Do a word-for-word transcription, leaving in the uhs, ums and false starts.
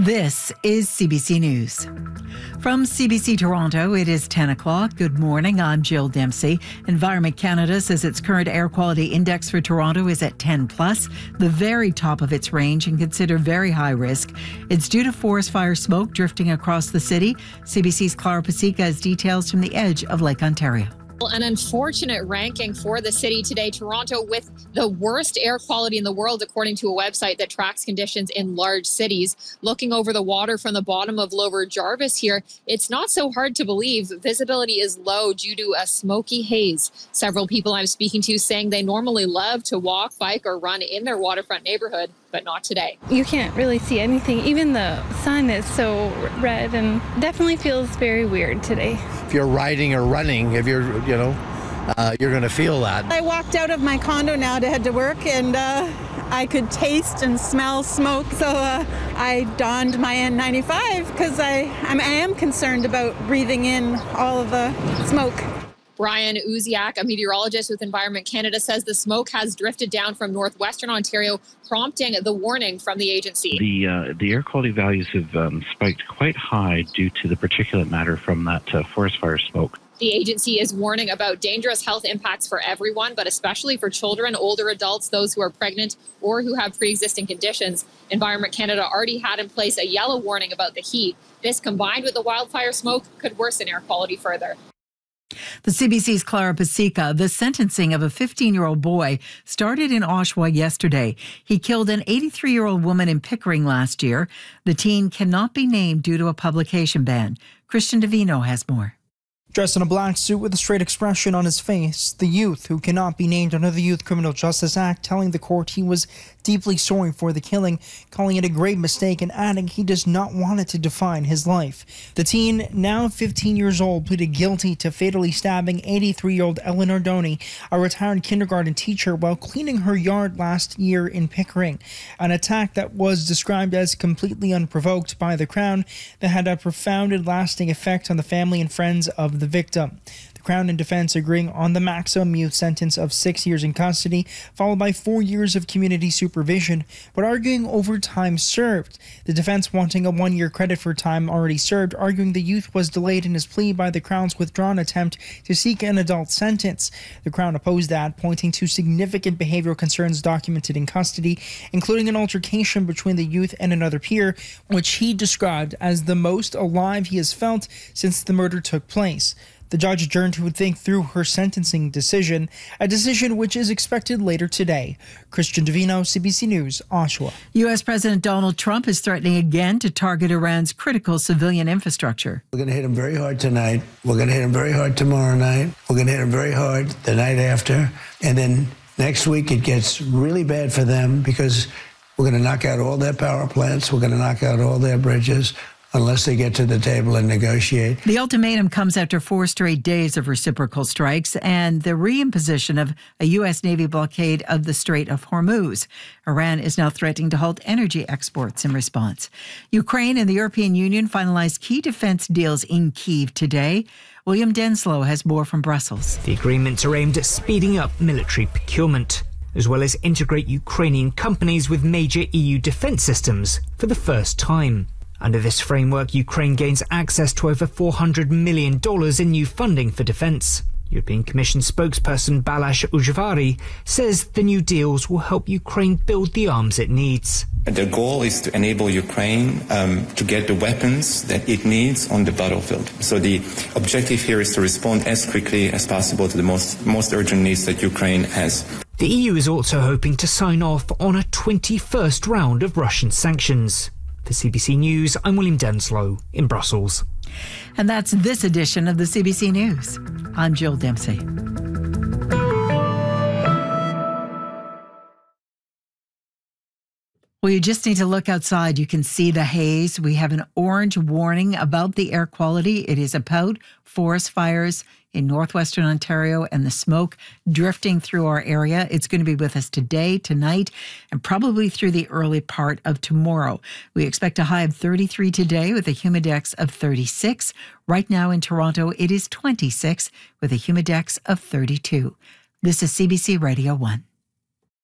This is C B C News. From C B C Toronto, it is ten o'clock. Good morning, I'm Jill Dempsey. Environment Canada says its current air quality index for Toronto is at ten plus, the very top of its range and considered very high risk. It's due to forest fire smoke drifting across the city. C B C's Clara Pasica has details from the edge of Lake Ontario. An unfortunate ranking for the city today. Toronto with the worst air quality in the world, according to a website that tracks conditions in large cities. Looking over the water from the bottom of Lower Jarvis here, it's not so hard to believe visibility is low due to a smoky haze. Several people I'm speaking to saying they normally love to walk, bike, or run in their waterfront neighborhood, but not today. You can't really see anything. Even the sun is so red and definitely feels very weird today. If you're riding or running, if you're, you know, uh, you're going to feel that. I walked out of my condo now to head to work, and uh, I could taste and smell smoke. So uh, I donned my N ninety-five because I, I'm, I am concerned about breathing in all of the smoke. Brian Uziak, a meteorologist with Environment Canada, says the smoke has drifted down from northwestern Ontario, prompting the warning from the agency. The uh, the air quality values have um, spiked quite high due to the particulate matter from that uh, forest fire smoke. The agency is warning about dangerous health impacts for everyone, but especially for children, older adults, those who are pregnant, or who have pre-existing conditions. Environment Canada already had in place a yellow warning about the heat. This, combined with the wildfire smoke, could worsen air quality further. The C B C's Clara Pasica. The sentencing of a fifteen-year-old boy started in Oshawa yesterday. He killed an eighty-three-year-old woman in Pickering last year. The teen cannot be named due to a publication ban. Christian Davino has more. Dressed in a black suit with a straight expression on his face, the youth, who cannot be named under the Youth Criminal Justice Act, telling the court he was deeply sorry for the killing, calling it a great mistake and adding he does not want it to define his life. The teen, now fifteen years old, pleaded guilty to fatally stabbing eighty-three-year-old Eleanor Doney, a retired kindergarten teacher, while cleaning her yard last year in Pickering. An attack that was described as completely unprovoked by the Crown that had a profound and lasting effect on the family and friends of the victim. The Crown and defense agreeing on the maximum youth sentence of six years in custody, followed by four years of community supervision, but arguing over time served. The defense wanting a one-year credit for time already served, arguing the youth was delayed in his plea by the Crown's withdrawn attempt to seek an adult sentence. The Crown opposed that, pointing to significant behavioral concerns documented in custody, including an altercation between the youth and another peer, which he described as the most alive he has felt since the murder took place. The judge adjourned to think through her sentencing decision, a decision which is expected later today. Christian Davino, C B C News, Oshawa. U S. President Donald Trump is threatening again to target Iran's critical civilian infrastructure. We're going to hit him very hard tonight. We're going to hit him very hard tomorrow night. We're going to hit him very hard the night after. And then next week it gets really bad for them because we're going to knock out all their power plants. We're going to knock out all their bridges, unless they get to the table and negotiate. The ultimatum comes after four straight days of reciprocal strikes and the reimposition of a U S. Navy blockade of the Strait of Hormuz. Iran is now threatening to halt energy exports in response. Ukraine and the European Union finalized key defense deals in Kyiv today. William Denslow has more from Brussels. The agreements are aimed at speeding up military procurement, as well as integrate Ukrainian companies with major E U defense systems for the first time. Under this framework, Ukraine gains access to over four hundred million dollars in new funding for defence. European Commission spokesperson Balázs Ujvari says the new deals will help Ukraine build the arms it needs. The goal is to enable Ukraine um, to get the weapons that it needs on the battlefield. So the objective here is to respond as quickly as possible to the most, most urgent needs that Ukraine has. The E U is also hoping to sign off on a twenty-first round of Russian sanctions. For C B C News, I'm William Denslow in Brussels. And that's this edition of the C B C News. I'm Jill Dempsey. Well, you just need to look outside. You can see the haze. We have an orange warning about the air quality. It is about forest fires in northwestern Ontario and the smoke drifting through our area. It's going to be with us today, tonight, and probably through the early part of tomorrow. We expect a high of thirty-three today with a humidex of thirty-six. Right now in Toronto, it is twenty-six with a humidex of thirty-two. This is C B C Radio one.